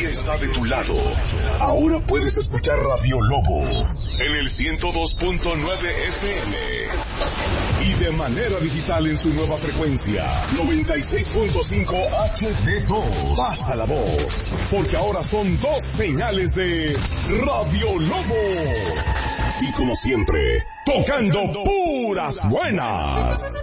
está de tu lado. Ahora puedes escuchar Radio Lobo en el 102.9 FM y de manera digital en su nueva frecuencia 96.5 HD2. Pasa la voz, porque ahora son 2 señales de Radio Lobo. Y como siempre, tocando puras buenas.